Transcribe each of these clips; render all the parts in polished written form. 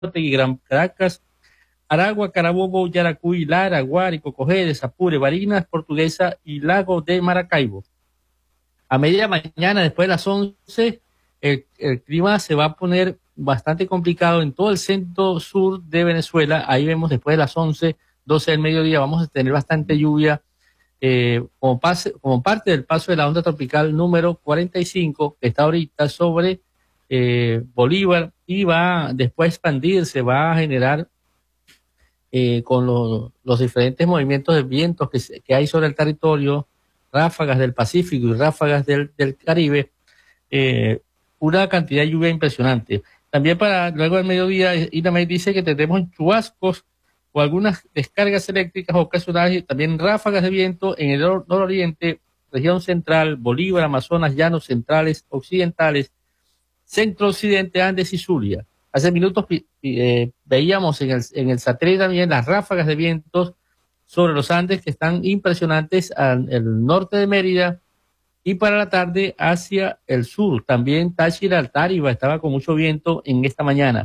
y Gran Caracas, Aragua, Carabobo, Yaracuy, Lara, Guárico, Cojedes, Apure, Barinas, Portuguesa y Lago de Maracaibo. A media mañana, después de las 11, el clima se va a poner bastante complicado en todo el centro sur de Venezuela. Ahí vemos después de las 11, 12 del mediodía, vamos a tener bastante lluvia como parte del paso de la onda tropical número 45, que está ahorita sobre Bolívar y va después a expandirse, va a generar con los diferentes movimientos de vientos que hay sobre el territorio, ráfagas del Pacífico y ráfagas del Caribe, eh, una cantidad de lluvia impresionante. También para luego del mediodía, INAMED dice que tendremos chubascos o algunas descargas eléctricas ocasionales y también ráfagas de viento en el nororiente, región central, Bolívar, Amazonas, llanos centrales, occidentales, centro-occidente, Andes y Zulia. Hace minutos veíamos en el satélite también las ráfagas de vientos sobre los Andes que están impresionantes al norte de Mérida y para la tarde hacia el sur. También Táchira, Táriba estaba con mucho viento en esta mañana.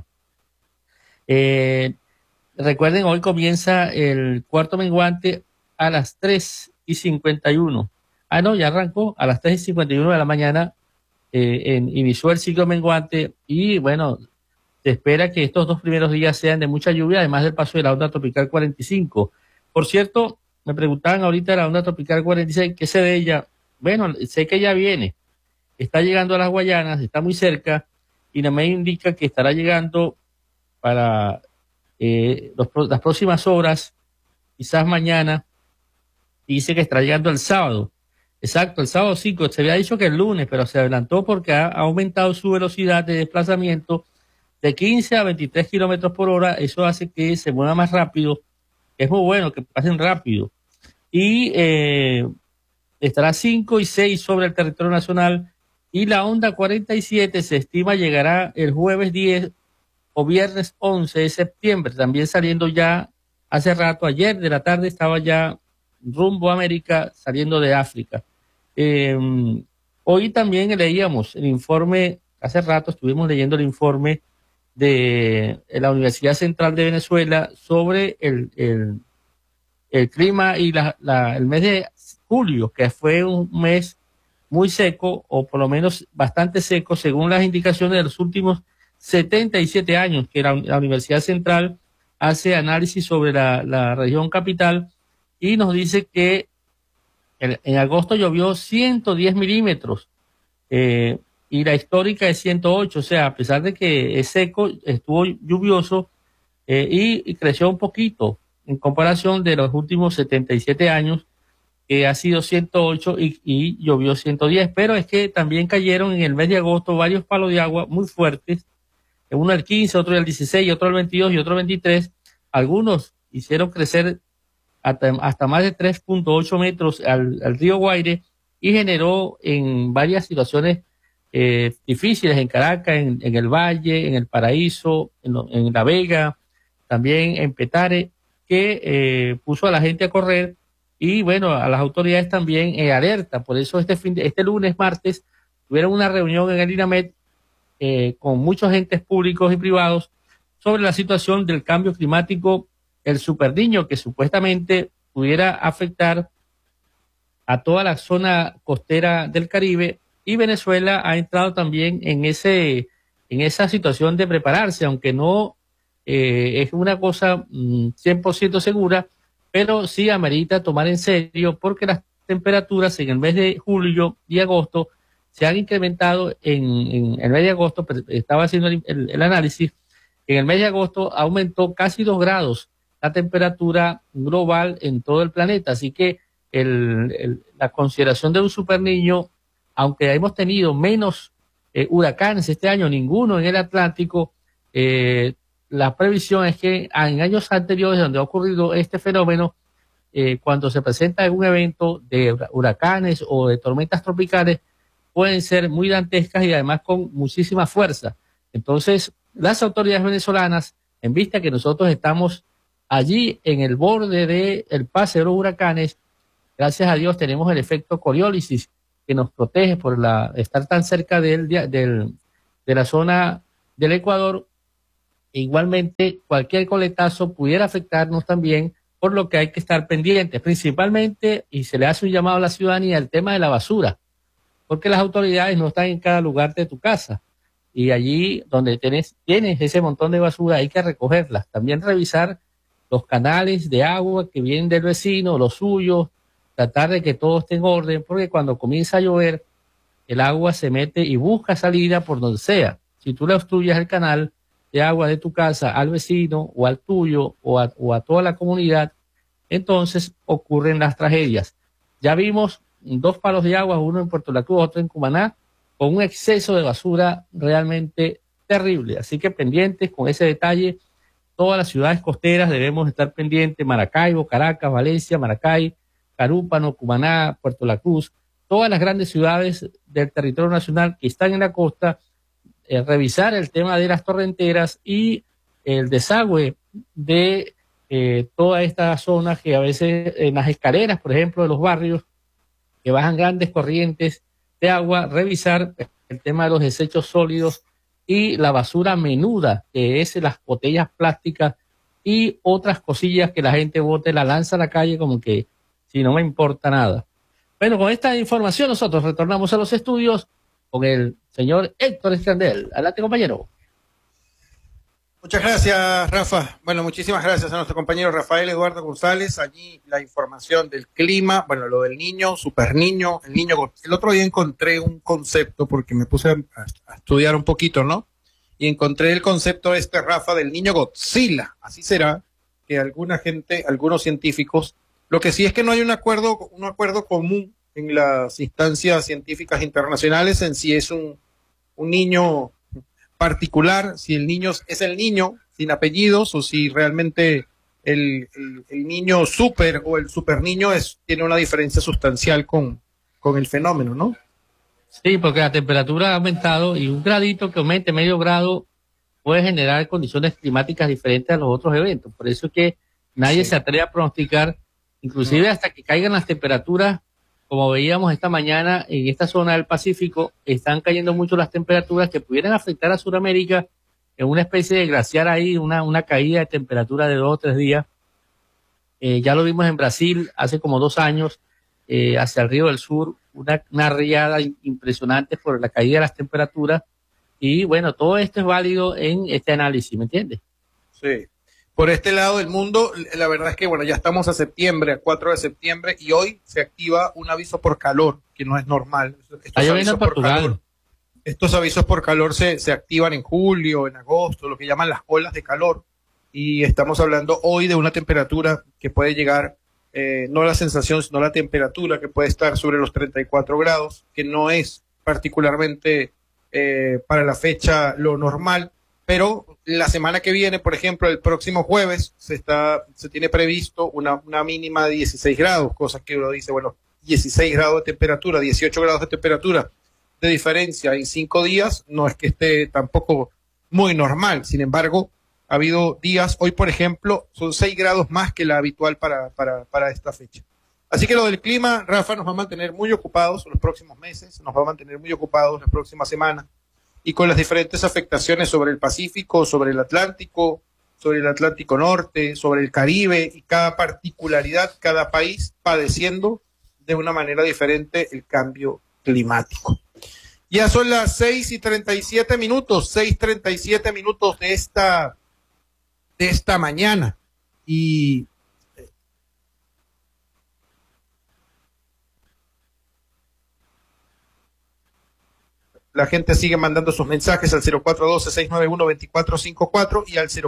Recuerden, hoy comienza el cuarto menguante a las 3:51. Ah, no, ya arrancó a las 3:51 de la mañana. Inició el ciclo menguante y bueno, se espera que estos dos primeros días sean de mucha lluvia, además del paso de la onda tropical 45. Por cierto, me preguntaban ahorita de la onda tropical 46, ¿qué sé de ella? Bueno, sé que ya viene, está llegando a las Guayanas, está muy cerca, y me indica que estará llegando para las próximas horas, quizás mañana, y dice que estará llegando el sábado. Exacto, el sábado 5, se había dicho que el lunes, pero se adelantó porque ha aumentado su velocidad de desplazamiento de 15 a 23 kilómetros por hora. Eso hace que se mueva más rápido. Es muy bueno que pasen rápido. Y estará 5 y 6 sobre el territorio nacional. Y la onda 47 se estima llegará el jueves 10 o viernes 11 de septiembre. También saliendo ya hace rato, ayer de la tarde estaba ya rumbo a América, saliendo de África. Hoy también leíamos el informe, hace rato estuvimos leyendo el informe de la Universidad Central de Venezuela sobre el clima y el mes de julio, que fue un mes muy seco, o por lo menos bastante seco, según las indicaciones de los últimos 77 años, que la Universidad Central hace análisis sobre la región capital y nos dice que en agosto llovió 110 milímetros y la histórica es 108, o sea, a pesar de que es seco, estuvo lluvioso y creció un poquito en comparación de los últimos 77 años, que ha sido 108 y llovió 110, pero es que también cayeron en el mes de agosto varios palos de agua muy fuertes, uno el 15, otro el 16, otro el 22 y otro el 23. Algunos hicieron crecer hasta más de 3.8 metros al río Guaire y generó en varias situaciones difíciles en Caracas, en el Valle, en el Paraíso, en La Vega, también en Petare, que puso a la gente a correr y bueno, a las autoridades también alerta. Por eso este lunes, martes, tuvieron una reunión en el INAMED con muchos entes públicos y privados sobre la situación del cambio climático, el superniño que supuestamente pudiera afectar a toda la zona costera del Caribe, y Venezuela ha entrado también en esa situación de prepararse, aunque no es una cosa 100% segura, pero sí amerita tomar en serio porque las temperaturas en el mes de julio y agosto se han incrementado en el mes de agosto. Estaba haciendo el análisis, en el mes de agosto aumentó casi 2 grados la temperatura global en todo el planeta, así que la consideración de un superniño, aunque hemos tenido menos huracanes este año, ninguno en el Atlántico, la previsión es que en años anteriores donde ha ocurrido este fenómeno, cuando se presenta algún evento de huracanes o de tormentas tropicales, pueden ser muy dantescas y además con muchísima fuerza. Entonces, las autoridades venezolanas, en vista que nosotros estamos allí en el borde del pase de los huracanes, gracias a Dios tenemos el efecto Coriolis que nos protege por estar tan cerca de la zona del Ecuador. E igualmente, cualquier coletazo pudiera afectarnos también, por lo que hay que estar pendientes, principalmente, y se le hace un llamado a la ciudadanía, el tema de la basura, porque las autoridades no están en cada lugar de tu casa. Y allí donde tienes ese montón de basura hay que recogerlas. También revisar los canales de agua que vienen del vecino, los suyos, tratar de que todo esté en orden, porque cuando comienza a llover, el agua se mete y busca salida por donde sea. Si tú le obstruyes el canal de agua de tu casa al vecino o al tuyo o a toda la comunidad, entonces ocurren las tragedias. Ya vimos 2 palos de agua, uno en Puerto La Cruz, otro en Cumaná, con un exceso de basura realmente terrible. Así que pendientes con ese detalle. Todas las ciudades costeras debemos estar pendientes: Maracaibo, Caracas, Valencia, Maracay, Carúpano, Cumaná, Puerto La Cruz, todas las grandes ciudades del territorio nacional que están en la costa, revisar el tema de las torrenteras y el desagüe de toda esta zona que a veces en las escaleras, por ejemplo, de los barrios, que bajan grandes corrientes de agua, revisar el tema de los desechos sólidos y la basura menuda, que es las botellas plásticas y otras cosillas que la gente bote, la lanza a la calle como que si no me importa nada. Bueno, con esta información nosotros retornamos a los estudios con el señor Héctor Escandel. Adelante, compañero. Muchas gracias, Rafa. Bueno, muchísimas gracias a nuestro compañero Rafael Eduardo González. Allí la información del clima, bueno, lo del niño, super niño, el niño. El otro día encontré un concepto porque me puse a estudiar un poquito, ¿no? Y encontré el concepto Rafa, del niño Godzilla. Así será que alguna gente, algunos científicos, lo que sí es que no hay un acuerdo común en las instancias científicas internacionales en si es un niño particular, si el niño es el niño sin apellidos o si realmente el niño super o el super niño tiene una diferencia sustancial con el fenómeno, ¿no? Sí, porque la temperatura ha aumentado y un gradito que aumente medio grado puede generar condiciones climáticas diferentes a los otros eventos. Por eso es que nadie se atreve a pronosticar, inclusive hasta que caigan las temperaturas. Como veíamos esta mañana en esta zona del Pacífico, están cayendo mucho las temperaturas que pudieran afectar a Sudamérica en una especie de glaciar ahí, una caída de temperatura de 2 o 3 días. Ya lo vimos en Brasil hace como 2 años, hacia el Río del Sur, una riada impresionante por la caída de las temperaturas. Y bueno, todo esto es válido en este análisis, ¿me entiendes? Sí. Por este lado del mundo, la verdad es que, bueno, ya estamos a septiembre, a 4 de septiembre, y hoy se activa un aviso por calor, que no es normal. Estos avisos por calor se activan en julio, en agosto, lo que llaman las olas de calor, y estamos hablando hoy de una temperatura que puede llegar, no la sensación, sino la temperatura, que puede estar sobre los 34 grados, que no es particularmente para la fecha lo normal. Pero la semana que viene, por ejemplo, el próximo jueves, se tiene previsto una mínima de 16 grados, cosa que uno dice, bueno, 16 grados de temperatura, 18 grados de temperatura de diferencia en 5 días, no es que esté tampoco muy normal. Sin embargo, ha habido días, hoy por ejemplo, son 6 grados más que la habitual para esta fecha. Así que lo del clima, Rafa, nos va a mantener muy ocupados los próximos meses, nos va a mantener muy ocupados la próxima semana, y con las diferentes afectaciones sobre el Pacífico, sobre el Atlántico Norte, sobre el Caribe, y cada particularidad, cada país padeciendo de una manera diferente el cambio climático. Ya son las 6:37 minutos, 6:37 minutos de esta mañana. Y la gente sigue mandando sus mensajes al 0412-691-2454 y al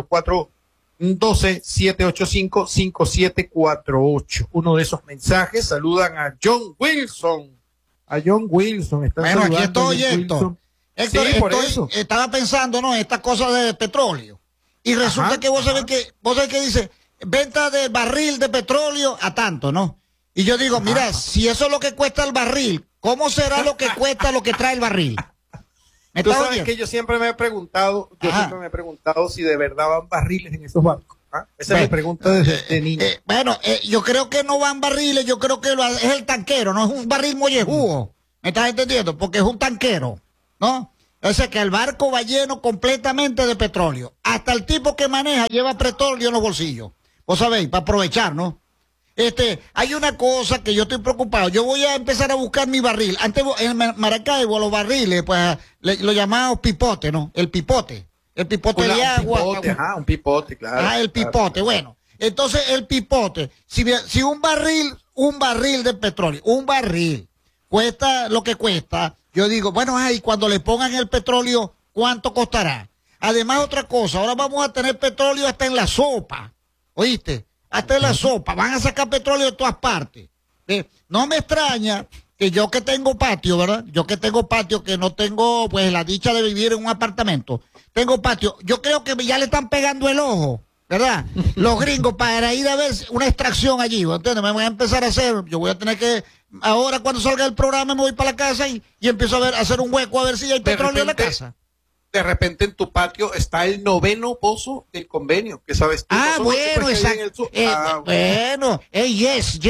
0412-785-5748. Uno de esos mensajes saludan a John Wilson. Bueno, aquí estoy, Héctor. Héctor, sí, estaba pensando, ¿no?, en esta cosa de petróleo. Y resulta que vos sabés que dice, venta de barril de petróleo a tanto, ¿no? Y yo digo, mira, si eso es lo que cuesta el barril, ¿cómo será lo que cuesta lo que trae el barril? Tú sabes que yo siempre me he preguntado si de verdad van barriles en esos barcos. Esa es mi pregunta desde niño. Yo creo que no van barriles, yo creo que es el tanquero, no es un barril mollejudo. ¿Me estás entendiendo? Porque es un tanquero, ¿no? O sea que el barco va lleno completamente de petróleo. Hasta el tipo que maneja lleva petróleo en los bolsillos. Vos sabéis, para aprovechar, ¿no? Hay una cosa que yo estoy preocupado. Yo voy a empezar a buscar mi barril. Antes en Maracaibo los barriles, pues lo llamaban pipote, ¿no? El pipote de agua. Un pipote, claro. El pipote, claro. Bueno. Entonces el pipote, si un barril de petróleo, un barril cuesta lo que cuesta, yo digo, bueno, cuando le pongan el petróleo, ¿cuánto costará? Además, otra cosa, ahora vamos a tener petróleo hasta en la sopa, ¿oíste? Hasta en la sopa, van a sacar petróleo de todas partes. No me extraña que yo que tengo patio, ¿verdad? Yo que tengo patio, que no tengo, pues, la dicha de vivir en un apartamento, tengo patio, yo creo que ya le están pegando el ojo, ¿verdad? Los gringos para ir a ver una extracción allí, ¿entiendes? Me voy a empezar a hacer, yo voy a tener que, ahora cuando salga el programa me voy para la casa y empiezo a hacer un hueco a ver si hay petróleo en la casa. De repente en tu patio está el 9º pozo del convenio, que sabes tú. Bueno, exacto. Bueno, yes.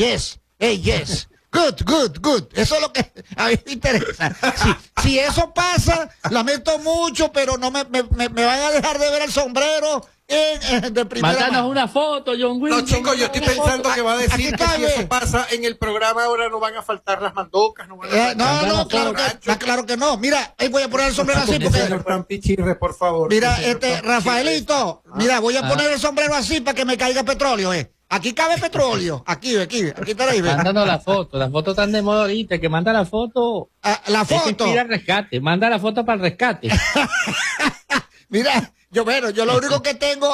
Good. Eso es lo que a mí me interesa. Si eso pasa, lamento mucho, pero no me van a dejar de ver el sombrero de primera mano. Mándanos una foto, John Wilson. No, chicos, yo estoy pensando que va a decir que si eso pasa en el programa ahora no van a faltar las mandocas. Claro que no. Mira, voy a poner el sombrero así porque... por favor. Mira, Rafaelito, voy a poner el sombrero así para que me caiga petróleo, Aquí cabe petróleo. Aquí tenéis. Mándanos la foto tan de moda ahorita, que manda la foto. La foto. Al rescate, manda la foto para el rescate. Mira, yo lo único que tengo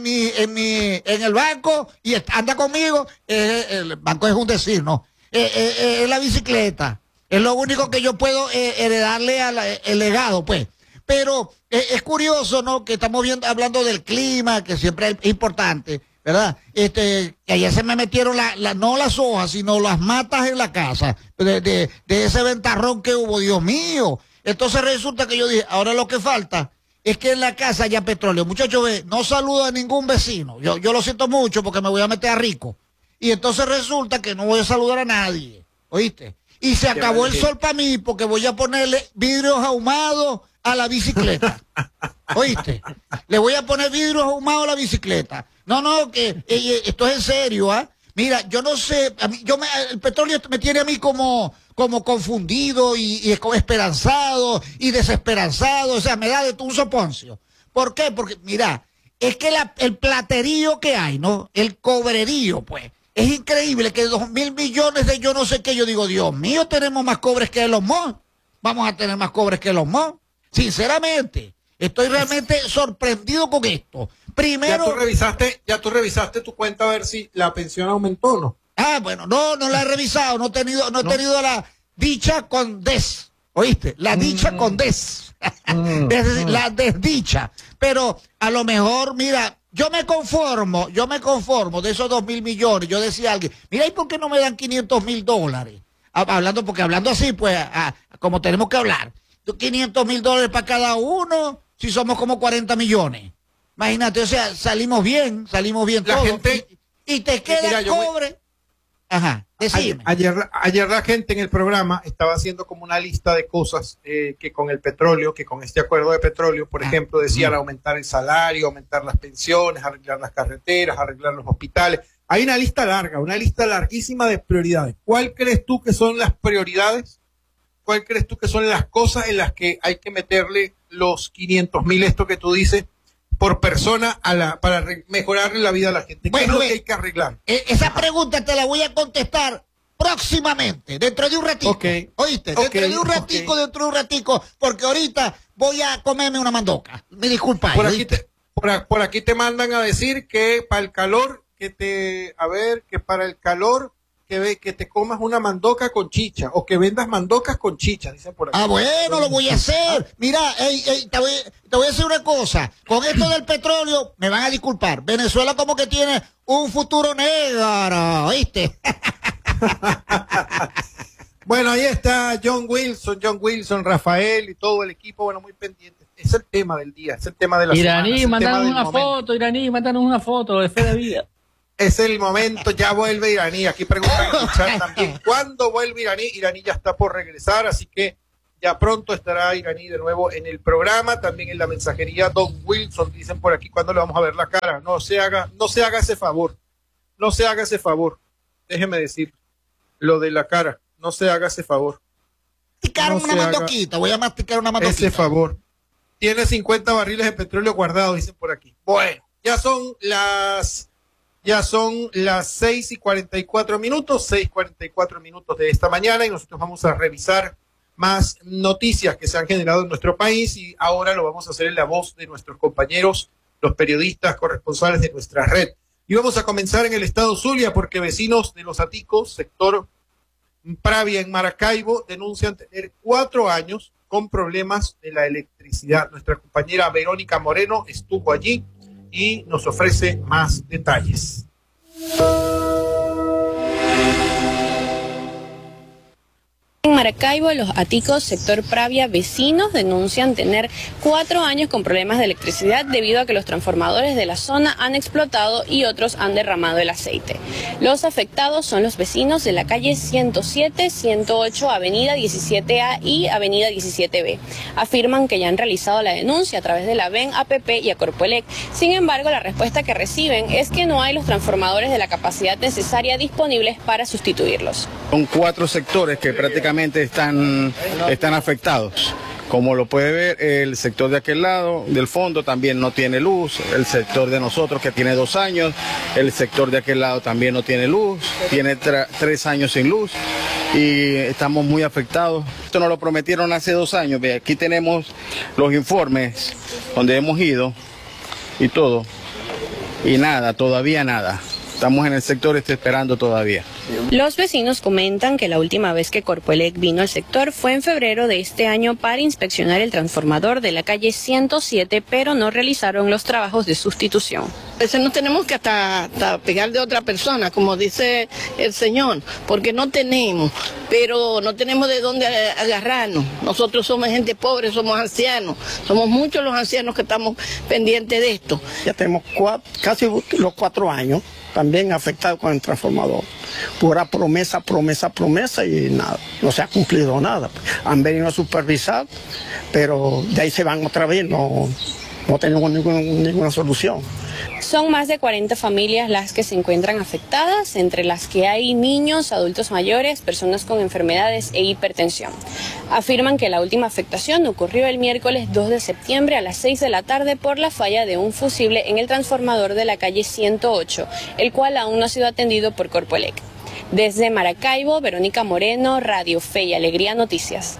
en el banco, y anda conmigo, el banco es un decir, ¿no? Es la bicicleta. Es lo único que yo puedo heredarle el legado, pues. Pero es curioso, ¿no? Que estamos hablando del clima, que siempre es importante, ¿verdad? Que ayer se me metieron no las hojas, sino las matas en la casa, de ese ventarrón que hubo, Dios mío. Entonces resulta que yo dije, ahora lo que falta es que en la casa haya petróleo. Muchachos, no saludo a ningún vecino. Yo lo siento mucho porque me voy a meter a rico. Y entonces resulta que no voy a saludar a nadie, ¿oíste? Y se acabó el sol para mí porque voy a ponerle vidrios ahumados a la bicicleta. ¿Oíste? Le voy a poner vidrios ahumados a la bicicleta. No, que esto es en serio, ¿ah? Mira, yo no sé, el petróleo me tiene a mí como confundido y esperanzado y desesperanzado, o sea, me da de un soponcio. ¿Por qué? Porque, mira, es que el platerío que hay, ¿no? El cobrerío, pues, es increíble que 2.000 millones de yo no sé qué, yo digo, Dios mío, tenemos más cobres que los MON, vamos a tener más cobres que los MON, sinceramente. Estoy realmente sorprendido con esto. Primero... ¿Ya tú revisaste tu cuenta a ver si la pensión aumentó o no? Bueno, no la he revisado, no he tenido la dicha con des, ¿oíste? La dicha con des. La desdicha. Pero a lo mejor, mira, yo me conformo de esos 2.000 millones. Yo decía a alguien, mira, ¿y por qué no me dan $500,000? Hablando así, pues, como tenemos que hablar. $500,000 para cada uno, si somos como 40 millones. Imagínate, o sea, salimos bien la todos. Gente, y te queda cobre. Ajá, decime. Ayer la gente en el programa estaba haciendo como una lista de cosas que con el petróleo, que con este acuerdo de petróleo, por ejemplo, decían aumentar el salario, aumentar las pensiones, arreglar las carreteras, arreglar los hospitales. Hay una lista larguísima de prioridades. ¿Cuál crees tú que son las prioridades? ¿Cuál crees tú que son las cosas en las que hay que meterle los 500,000, esto que tú dices, por persona para mejorar la vida a la gente? ¿Qué es lo que hay que arreglar? Esa pregunta te la voy a contestar próximamente, dentro de un ratito. ¿Oíste? Dentro de un ratico, porque ahorita voy a comerme una mandoca. Me disculpa. Por aquí te mandan a decir que para el calor, que para el calor que te comas una mandoca con chicha, o que vendas mandocas con chicha, dicen por aquí. Bueno, lo voy a hacer. Mira, te voy a decir una cosa. Con esto del petróleo, me van a disculpar, Venezuela como que tiene un futuro negro, ¿viste? Bueno, ahí está John Wilson, Rafael y todo el equipo, bueno, muy pendientes. Es el tema del día, es el tema de la Iraní, mándanos una foto de fe de vida. Es el momento, ya vuelve Iraní. Aquí preguntan en el chat también, ¿cuándo vuelve Iraní? Iraní ya está por regresar, así que Ya pronto estará Iraní de nuevo en el programa, también en la mensajería. Don Wilson, dicen por aquí, ¿cuándo le vamos a ver la cara? No se haga ese favor, no se haga ese favor, déjeme decir, lo de la cara, no se haga ese favor. Voy a masticar una mandoquita. Ese favor. Tiene 50 barriles de petróleo guardados, dicen por aquí. Bueno, ya son las 6:44 minutos, 6:44 minutos de esta mañana, y nosotros vamos a revisar más noticias que se han generado en nuestro país, y ahora lo vamos a hacer en la voz de nuestros compañeros, los periodistas corresponsales de nuestra red. Y vamos a comenzar en el estado Zulia, porque vecinos de Los Aticos, sector Pravia en Maracaibo, denuncian tener 4 años con problemas de la electricidad. Nuestra compañera Verónica Moreno estuvo allí y nos ofrece más detalles. En Maracaibo, Los Aticos, sector Pravia, vecinos denuncian tener 4 años con problemas de electricidad debido a que los transformadores de la zona han explotado y otros han derramado el aceite. Los afectados son los vecinos de la calle 107, 108, avenida 17A y avenida 17B. Afirman que ya han realizado la denuncia a través de la VEN, APP y a Corpoelec. Sin embargo, la respuesta que reciben es que no hay los transformadores de la capacidad necesaria disponibles para sustituirlos. Son 4 sectores que prácticamente están afectados. Como lo puede ver, el sector de aquel lado, del fondo, también no tiene luz. El sector de nosotros, que tiene 2 años, el sector de aquel lado también no tiene luz, tiene 3 años sin luz y estamos muy afectados. Esto nos lo prometieron hace 2 años. Ve, aquí tenemos los informes donde hemos ido y todo, y nada, todavía nada. Estamos en el sector esperando todavía. Los vecinos comentan que la última vez que Corpoelec vino al sector fue en febrero de este año para inspeccionar el transformador de la calle 107, pero no realizaron los trabajos de sustitución. A veces nos tenemos que hasta pegar de otra persona, como dice el señor, porque no tenemos, pero no tenemos de dónde agarrarnos. Nosotros somos gente pobre, somos ancianos, somos muchos los ancianos que estamos pendientes de esto. Ya tenemos casi los 4 años también afectados con el transformador. Pura promesa y nada, no se ha cumplido nada. Han venido a supervisar, pero de ahí se van otra vez, no tenemos ninguna solución. Son más de 40 familias las que se encuentran afectadas, entre las que hay niños, adultos mayores, personas con enfermedades e hipertensión. Afirman que la última afectación ocurrió el miércoles 2 de septiembre a las 6 de la tarde por la falla de un fusible en el transformador de la calle 108, el cual aún no ha sido atendido por Corpoelec. Desde Maracaibo, Verónica Moreno, Radio Fe y Alegría Noticias.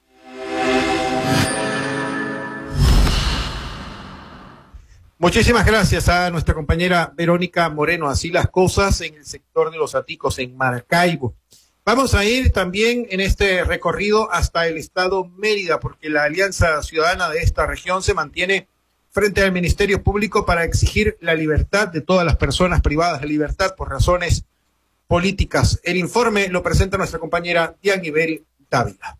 Muchísimas gracias a nuestra compañera Verónica Moreno. Así las cosas en el sector de Los Aticos, en Maracaibo. Vamos a ir también en este recorrido hasta el estado Mérida, porque la Alianza Ciudadana de esta región se mantiene frente al Ministerio Público para exigir la libertad de todas las personas privadas de libertad por razones políticas. El informe lo presenta nuestra compañera Dianibel Dávila.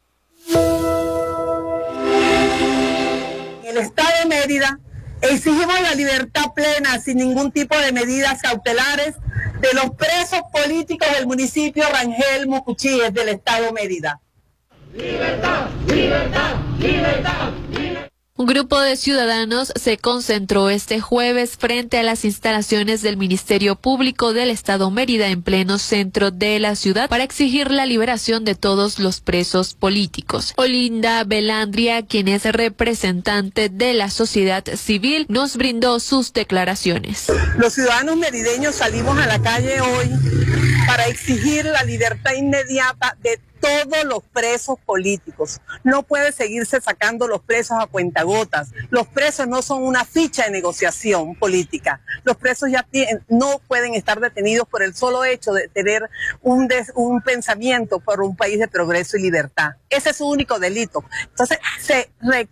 En el estado de Mérida exigimos la libertad plena, sin ningún tipo de medidas cautelares, de los presos políticos del municipio Rangel Mucuchíes del estado Mérida. ¡Libertad! ¡Libertad! ¡Libertad! Un grupo de ciudadanos se concentró este jueves frente a las instalaciones del Ministerio Público del Estado Mérida en pleno centro de la ciudad para exigir la liberación de todos los presos políticos. Olinda Belandria, quien es representante de la sociedad civil, nos brindó sus declaraciones. Los ciudadanos merideños salimos a la calle hoy para exigir la libertad inmediata de todos los presos políticos. No puede seguirse sacando los presos a cuentagotas. Los presos no son una ficha de negociación política. Los presos no pueden estar detenidos por el solo hecho de tener un pensamiento por un país de progreso y libertad. Ese es su único delito. Entonces se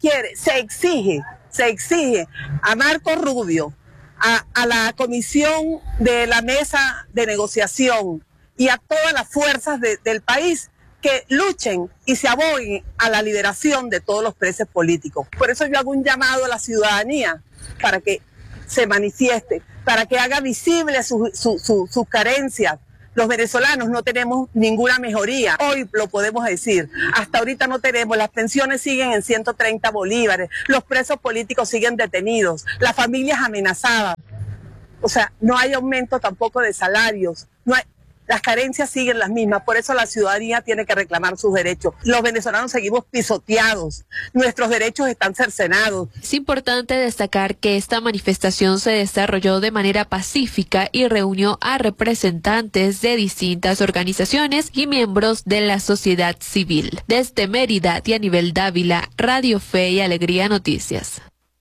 exige a Marco Rubio, a la comisión de la mesa de negociación y a todas las fuerzas del país que luchen y se aboguen a la liberación de todos los presos políticos. Por eso yo hago un llamado a la ciudadanía para que se manifieste, para que haga visibles sus carencias, Los venezolanos no tenemos ninguna mejoría. Hoy lo podemos decir. Hasta ahorita no tenemos. Las pensiones siguen en 130 bolívares. Los presos políticos siguen detenidos. Las familias amenazadas. O sea, no hay aumento tampoco de salarios. Las carencias siguen las mismas, por eso la ciudadanía tiene que reclamar sus derechos. Los venezolanos seguimos pisoteados, nuestros derechos están cercenados. Es importante destacar que esta manifestación se desarrolló de manera pacífica y reunió a representantes de distintas organizaciones y miembros de la sociedad civil. Desde Mérida, Dianibel Dávila, Radio Fe y Alegría Noticias.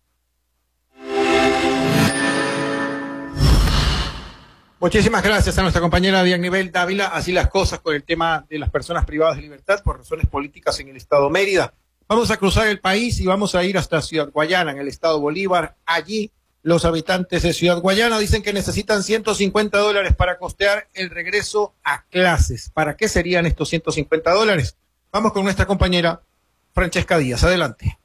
Muchísimas gracias a nuestra compañera Dianibel Dávila. Así las cosas con el tema de las personas privadas de libertad por razones políticas en el estado Mérida. Vamos a cruzar el país y vamos a ir hasta Ciudad Guayana, en el estado Bolívar. Allí los habitantes de Ciudad Guayana dicen que necesitan $150 para costear el regreso a clases. ¿Para qué serían estos $150? Vamos con nuestra compañera Francesca Díaz. Adelante.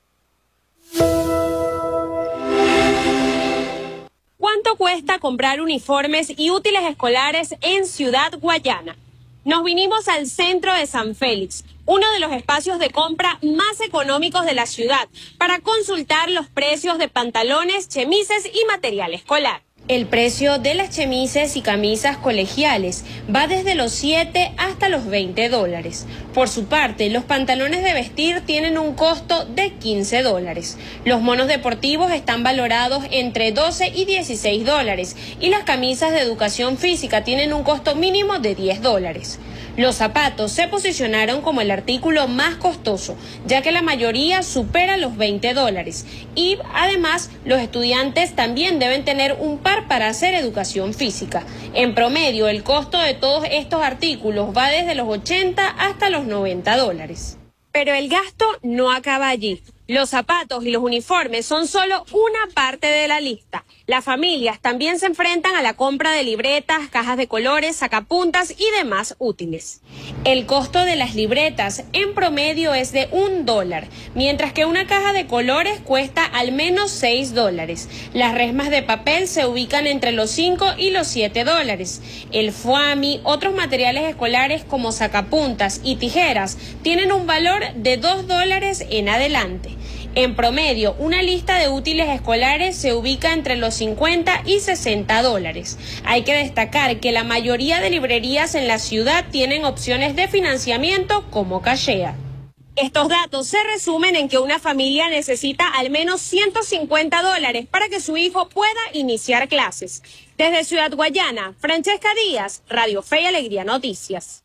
¿Cuánto cuesta comprar uniformes y útiles escolares en Ciudad Guayana? Nos vinimos al centro de San Félix, uno de los espacios de compra más económicos de la ciudad, para consultar los precios de pantalones, chemises y material escolar. El precio de las chemises y camisas colegiales va desde los 7 hasta los $20. Por su parte, los pantalones de vestir tienen un costo de $15. Los monos deportivos están valorados entre $12 y $16 y las camisas de educación física tienen un costo mínimo de $10. Los zapatos se posicionaron como el artículo más costoso, ya que la mayoría supera los $20. Y además, los estudiantes también deben tener un par para hacer educación física. En promedio, el costo de todos estos artículos va desde los $80 hasta los $90. Pero el gasto no acaba allí. Los zapatos y los uniformes son solo una parte de la lista. Las familias también se enfrentan a la compra de libretas, cajas de colores, sacapuntas y demás útiles. El costo de las libretas en promedio es de $1, mientras que una caja de colores cuesta al menos $6. Las resmas de papel se ubican entre los $5 y los $7. El foamy, otros materiales escolares como sacapuntas y tijeras tienen un valor de $2 en adelante. En promedio, una lista de útiles escolares se ubica entre los $50 y $60. Hay que destacar que la mayoría de librerías en la ciudad tienen opciones de financiamiento como Cachea. Estos datos se resumen en que una familia necesita al menos $150 para que su hijo pueda iniciar clases. Desde Ciudad Guayana, Francesca Díaz, Radio Fe y Alegría Noticias.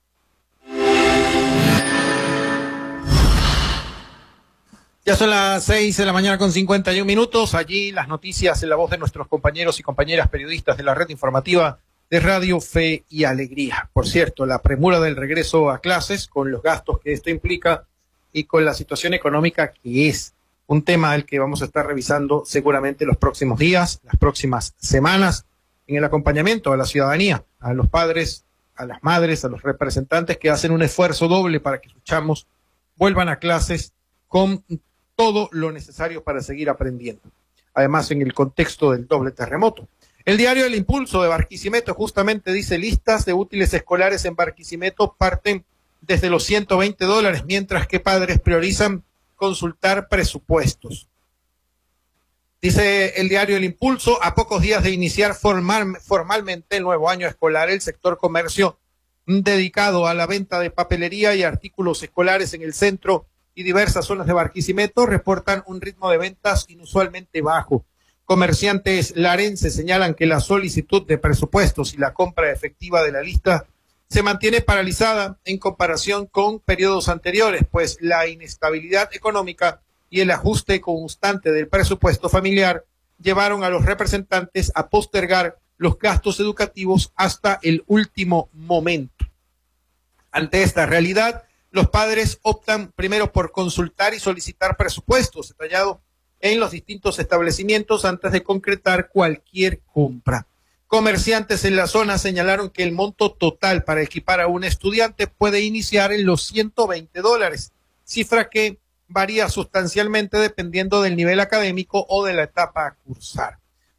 Ya son las 6 de la mañana con 51 minutos. Allí las noticias en la voz de nuestros compañeros y compañeras periodistas de la red informativa de Radio Fe y Alegría. Por cierto, la premura del regreso a clases, con los gastos que esto implica y con la situación económica, que es un tema del que vamos a estar revisando seguramente los próximos días, las próximas semanas, en el acompañamiento a la ciudadanía, a los padres, a las madres, a los representantes que hacen un esfuerzo doble para que sus chamos vuelvan a clases con todo lo necesario para seguir aprendiendo. Además, en el contexto del doble terremoto. El diario El Impulso de Barquisimeto justamente dice: listas de útiles escolares en Barquisimeto parten desde los $120, mientras que padres priorizan consultar presupuestos. Dice el diario El Impulso: a pocos días de iniciar formalmente el nuevo año escolar, el sector comercio dedicado a la venta de papelería y artículos escolares en el centro y diversas zonas de Barquisimeto reportan un ritmo de ventas inusualmente bajo. Comerciantes larenses señalan que la solicitud de presupuestos y la compra efectiva de la lista se mantiene paralizada en comparación con periodos anteriores, pues la inestabilidad económica y el ajuste constante del presupuesto familiar llevaron a los representantes a postergar los gastos educativos hasta el último momento. Ante esta realidad, los padres optan primero por consultar y solicitar presupuestos detallados en los distintos establecimientos antes de concretar cualquier compra. Comerciantes en la zona señalaron que el monto total para equipar a un estudiante puede iniciar en los $120, cifra que varía sustancialmente dependiendo del nivel académico o de la etapa a cursar.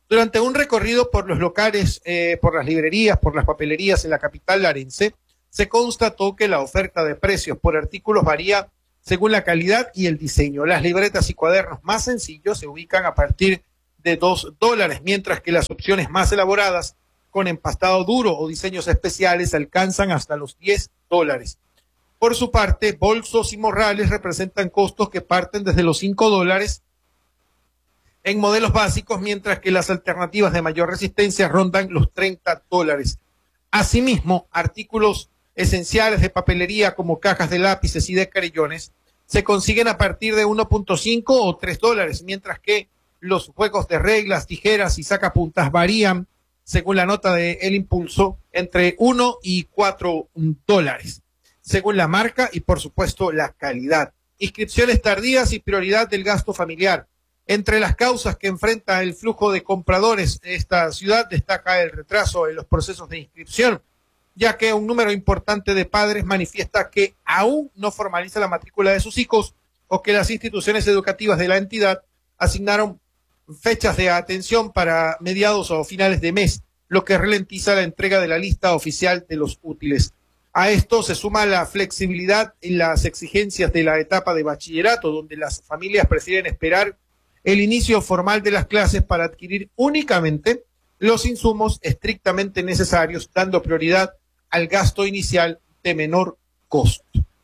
Durante un recorrido por los locales, por las librerías, por las papelerías en la capital larense, se constató que la oferta de precios por artículos varía según la calidad y el diseño. Las libretas y cuadernos más sencillos se ubican a partir de $2, mientras que las opciones más elaboradas, con empastado duro o diseños especiales, alcanzan hasta los $10. Por su parte, bolsos y morrales representan costos que parten desde los $5 en modelos básicos, mientras que las alternativas de mayor resistencia rondan los $30. Asimismo, artículos esenciales de papelería como cajas de lápices y de creyones se consiguen a partir de 1.5 o $3, mientras que los juegos de reglas, tijeras y sacapuntas varían, según la nota de El Impulso, entre 1 y $4, según la marca y, por supuesto, la calidad. Inscripciones tardías y prioridad del gasto familiar. Entre las causas que enfrenta el flujo de compradores de esta ciudad destaca el retraso en los procesos de inscripción, ya que un número importante de padres manifiesta que aún no formaliza la matrícula de sus hijos o que las instituciones educativas de la entidad asignaron fechas de atención para mediados o finales de mes, lo que ralentiza la entrega de la lista oficial de los útiles. A esto se suma la flexibilidad en las exigencias de la etapa de bachillerato, donde las familias prefieren esperar el inicio formal de las clases para adquirir únicamente los insumos estrictamente necesarios, dando prioridad al gasto inicial de menor costo.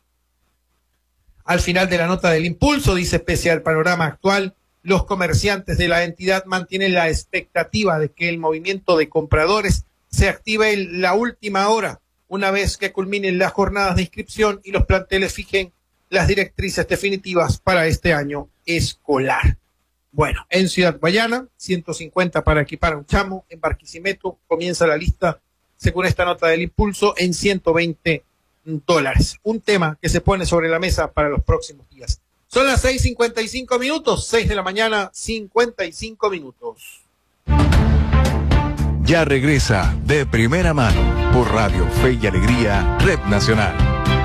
Al final de la nota del Impulso dice, pese al panorama actual, los comerciantes de la entidad mantienen la expectativa de que el movimiento de compradores se active en la última hora, una vez que culminen las jornadas de inscripción y los planteles fijen las directrices definitivas para este año escolar. Bueno, en Ciudad Guayana, 150 para equipar a un chamo. En Barquisimeto comienza la lista, según esta nota del Impulso, en $120. Un tema que se pone sobre la mesa para los próximos días. Son las 6:55 minutos, 6 de la mañana, 55 minutos. Ya regresa De Primera Mano por Radio Fe y Alegría, Red Nacional.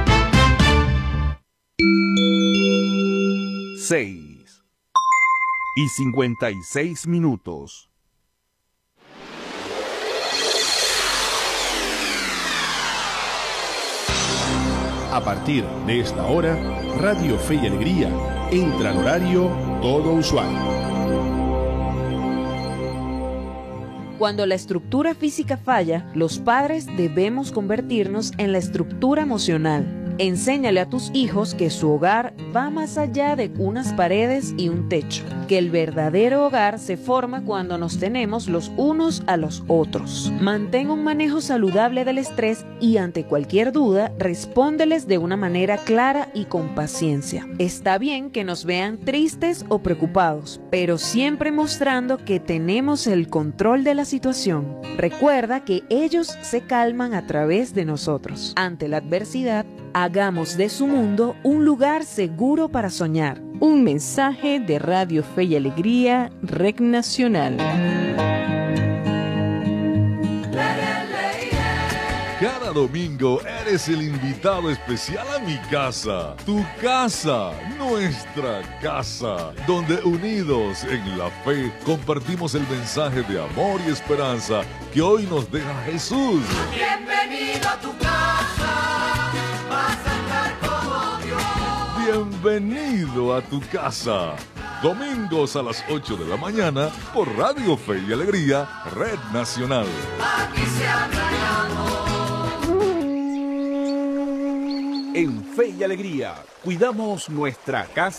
6:56 minutos. A partir de esta hora, Radio Fe y Alegría entra al horario todo usuario. Cuando la estructura física falla, los padres debemos convertirnos en la estructura emocional. Enséñale a tus hijos que su hogar va más allá de unas paredes y un techo, que el verdadero hogar se forma cuando nos tenemos los unos a los otros. Mantén un manejo saludable del estrés y ante cualquier duda, respóndeles de una manera clara y con paciencia. Está bien que nos vean tristes o preocupados, pero siempre mostrando que tenemos el control de la situación. Recuerda que ellos se calman a través de nosotros. Ante la adversidad, hagamos de su mundo un lugar seguro para soñar. Un mensaje de Radio Fe y Alegría, Red Nacional. Cada domingo eres el invitado especial a mi casa, tu casa, nuestra casa, donde unidos en la fe compartimos el mensaje de amor y esperanza que hoy nos deja Jesús. Bienvenido a tu casa, vas a estar como Dios. Bienvenido a tu casa. Domingos a las 8 de la mañana por Radio Fe y Alegría, Red Nacional. Aquí se habla de amor. En Fe y Alegría, cuidamos nuestra casa.